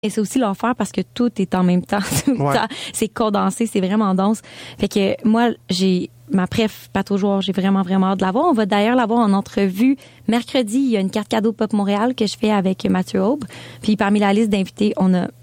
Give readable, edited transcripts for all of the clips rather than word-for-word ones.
Et c'est aussi l'enfer parce que tout est en même temps. Tout le temps. C'est condensé, c'est vraiment dense. Fait que moi, j'ai ma préf Pato Joueur, j'ai vraiment, vraiment hâte de la voir. On va d'ailleurs la voir en entrevue mercredi. Il y a une carte cadeau Pop Montréal que je fais avec Mathieu Aube. Puis parmi la liste d'invités, on a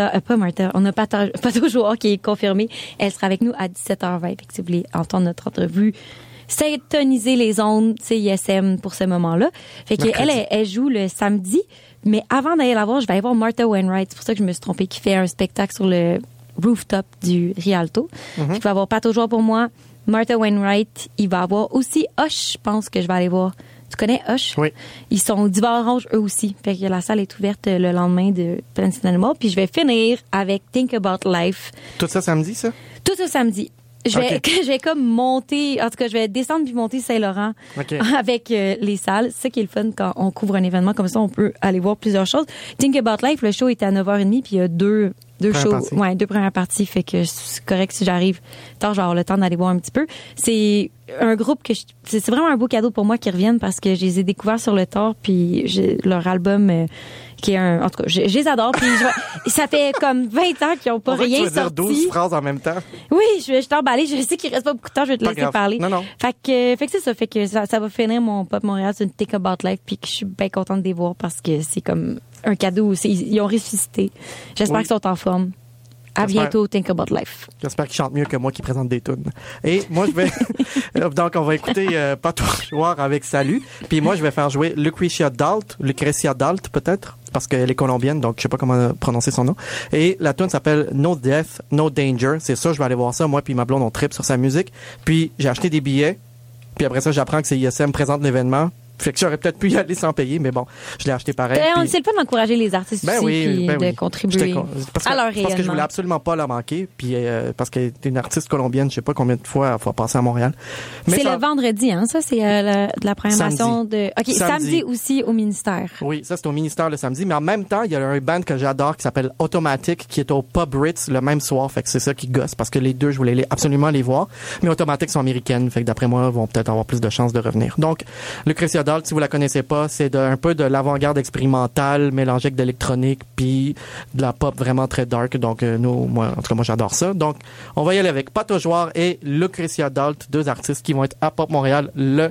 on a Pato Joueur qui est confirmée. Elle sera avec nous à 17h20. Fait que si vous voulez entendre notre entrevue, syntoniser les ondes CISM pour ce moment-là. Fait que elle joue le samedi. Mais avant d'aller la voir, je vais aller voir Martha Wainwright. C'est pour ça que je me suis trompée, qui fait un spectacle sur le rooftop du Rialto. Il va avoir Pato Joueur pour moi, Martha Wainwright. Il va avoir aussi Hush, je pense que je vais aller voir. Tu connais Hush? Oui. Ils sont au Divan Orange, eux aussi. Fait que la salle est ouverte le lendemain de Planet Animal. Puis je vais finir avec Think About Life. Tout ça samedi, ça? Tout ça samedi. Je vais comme monter, en tout cas, je vais descendre puis monter Saint-Laurent avec les salles. C'est ça qui est le fun quand on couvre un événement comme ça, on peut aller voir plusieurs choses. Think About Life, le show est à 9h30 puis il y a deux shows, deux premières parties, fait que c'est correct si j'arrive tard, genre le temps d'aller voir un petit peu. C'est un groupe que c'est vraiment un beau cadeau pour moi qu'ils reviennent parce que je les ai découverts sur le tard puis leur album qui est en tout cas, je les adore puis ça fait comme 20 ans qu'ils ont pas rien sorti. Tu veux dire 12 phrases en même temps. Oui, je suis emballée, je sais qu'il reste pas beaucoup de temps, je vais te laisser parler. Non. Fait que c'est ça, fait que ça va finir mon Pop Montréal sur une Think About Life puis que je suis bien contente de les voir parce que c'est comme un cadeau, ils ont ressuscité. J'espère qu'ils sont en forme. À bientôt, Think About Life. J'espère qu'ils chantent mieux que moi qui présente des tunes. Et moi, je vais... Donc, on va écouter Pato Joueur avec Salut. Puis moi, je vais faire jouer Lucretia Dalt peut-être, parce qu'elle est colombienne, donc je sais pas comment prononcer son nom. Et la tune s'appelle No Death, No Danger. C'est ça, je vais aller voir ça. Moi puis ma blonde, on tripe sur sa musique. Puis j'ai acheté des billets. Puis après ça, j'apprends que CISM présente l'événement. Fait que j'aurais peut-être pu y aller sans payer, mais bon, je l'ai acheté pareil. C'est le fun d'encourager les artistes aussi, de contribuer à leur rayonnement. Parce que je voulais absolument pas la manquer, puis parce qu'elle est une artiste colombienne, je sais pas combien de fois elle va passer à Montréal. Mais c'est le vendredi, hein, ça, c'est de la programmation de... OK, samedi aussi au ministère. Oui, ça, c'est au ministère le samedi, mais en même temps, il y a un band que j'adore qui s'appelle Automatic, qui est au Pub Ritz le même soir, fait que c'est ça qui gosse, parce que les deux, je voulais absolument les voir, mais Automatic sont américaines, fait que d'après moi, vont peut-être avoir plus de chances de revenir. Donc, Lucretia Dalt, si vous la connaissez pas, c'est un peu de l'avant-garde expérimentale mélangée avec de l'électronique puis de la pop vraiment très dark. Donc moi j'adore ça. Donc on va y aller avec Pato Joueur et Lucretia Dalt, deux artistes qui vont être à Pop Montréal le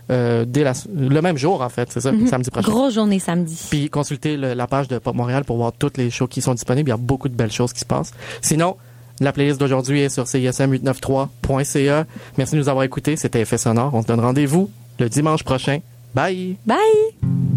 même jour en fait, c'est ça, samedi prochain. Grosse journée samedi. Puis consultez la page de Pop Montréal pour voir toutes les shows qui sont disponibles. Il y a beaucoup de belles choses qui se passent. Sinon, la playlist d'aujourd'hui est sur CISM893.ca. Merci de nous avoir écoutés. C'était Effet sonore. On se donne rendez-vous le dimanche prochain. Bye! Bye!